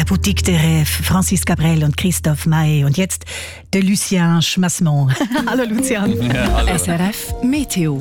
Boutique de Rêve, Francis Cabrel und Christophe Maé. Und jetzt de Lucien Schmasmont. Hallo Lucian. Ja, hallo. SRF Meteo.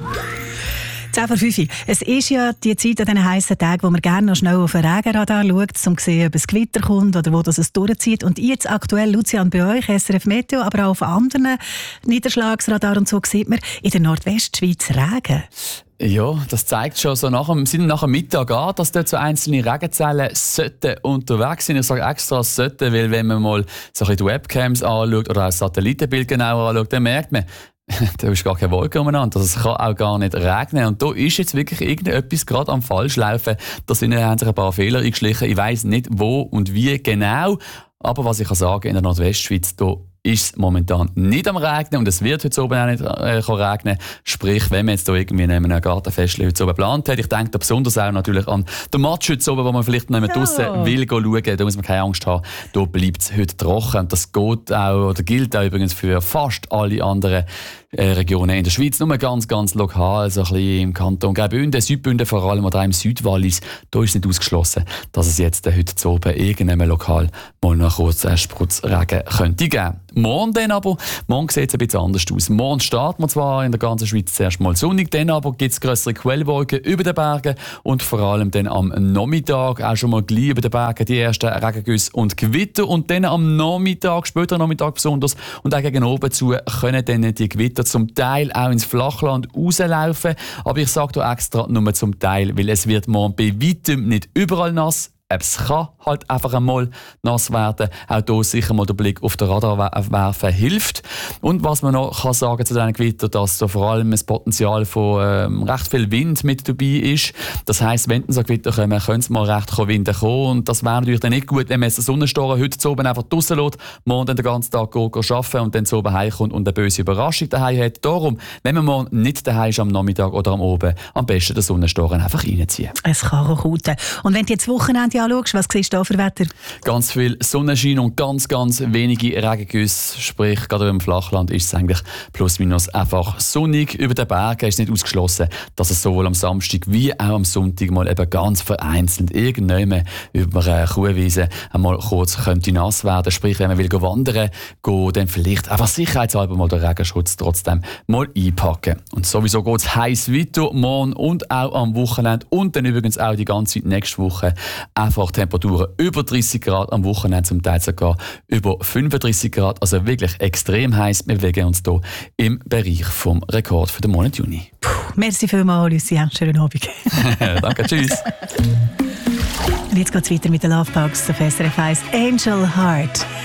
10 vor 5. Es ist ja die Zeit an diesen heissen Tagen, wo man gerne noch schnell auf den Regenradar schaut, um zu sehen, ob es Gewitter kommt oder wo das es durchzieht. Und jetzt aktuell, Lucian, bei euch, SRF Meteo, aber auch auf anderen Niederschlagsradar und so, sieht man in der Nordwestschweiz Regen. Ja, das zeigt schon so nach dem Mittag an, dass dort so einzelne Regenzellen sollten unterwegs sind. Ich sage extra sollten, weil wenn man mal so ein bisschen die Webcams anschaut oder auch das Satellitenbild genauer anschaut, dann merkt man, da ist gar keine Wolke umeinander. Also es kann auch gar nicht regnen. Und da ist jetzt wirklich irgendetwas gerade am Falschlaufen. Da haben sich ein paar Fehler eingeschlichen. Ich weiss nicht, wo und wie genau. Aber was ich kann sagen, in der Nordwestschweiz, da ist es momentan nicht am Regnen und es wird heute oben auch nicht regnen. Sprich, wenn man jetzt hier irgendwie in einem Gartenfest heute oben geplant hat, ich denke da besonders auch natürlich an den Match heute oben, wo man vielleicht noch draussen will schauen, da muss man keine Angst haben, da bleibt es heute trocken. Und das geht auch, oder gilt auch übrigens für fast alle anderen Regionen in der Schweiz, nur ganz, ganz lokal, so ein bisschen im Kanton Graubünden, Südbünden vor allem oder auch im Südwallis, da ist es nicht ausgeschlossen, dass es jetzt heute zu oben irgendeinem Lokal mal noch kurz Sputzregen könnte geben. Morgen dann aber, morgen sieht es ein bisschen anders aus. Morgen starten wir zwar in der ganzen Schweiz zuerst mal sonnig, dann aber gibt es grössere Quellwolken über den Bergen und vor allem dann am Nachmittag auch schon mal gleich über den Bergen die ersten Regengüsse und Gewitter und dann am Nachmittag, später am Nachmittag besonders und auch gegen oben zu können dann die Gewitter zum Teil auch ins Flachland rauslaufen. Aber ich sage da extra nur zum Teil, weil es wird morgen bei weitem nicht überall nass. Es kann halt einfach einmal nass werden. Auch hier sicher mal der Blick auf den Radar werfen hilft. Und was man noch kann sagen zu diesen Gewittern, dass da vor allem das Potenzial von recht viel Wind mit dabei ist. Das heisst, wenn so Gewitter kommen, können es mal recht Winde kommen. Und das wäre natürlich dann nicht gut, wenn man den Sonnenstoren heute zu oben einfach draussen lässt, morgen den ganzen Tag arbeiten und dann zu oben heimkommt und eine böse Überraschung daheim hat. Darum, wenn man morgen nicht daheim ist am Nachmittag oder am Oben, am besten den Sonnenstoren einfach reinziehen. Es kann auch gut. Und wenn du jetzt Wochenende anschaust, was siehst du da für Wetter? Ganz viel Sonnenschein und ganz, ganz wenige Regengüsse. Sprich, gerade im Flachland ist es eigentlich plus minus einfach sonnig. Über den Bergen ist es nicht ausgeschlossen, dass es sowohl am Samstag wie auch am Sonntag mal eben ganz vereinzelt irgendwann über eine Kuhwiese einmal kurz könnte nass werden. Sprich, wenn man will wandern gehen, dann vielleicht einfach sicherheitshalber mal den Regenschutz trotzdem mal einpacken. Und sowieso geht es heiß weiter, morgen und auch am Wochenende und dann übrigens auch die ganze Zeit nächste Woche. Einfach Temperaturen über 30 Grad, am Wochenende zum Teil sogar über 35 Grad. Also wirklich extrem heiß. Wir bewegen uns hier im Bereich vom Rekord für den Monat Juni. Merci vielmals, Lucien. Schönen Abend. Danke, tschüss. Und jetzt geht es weiter mit der Lovebox auf SRF 1. Angel Heart.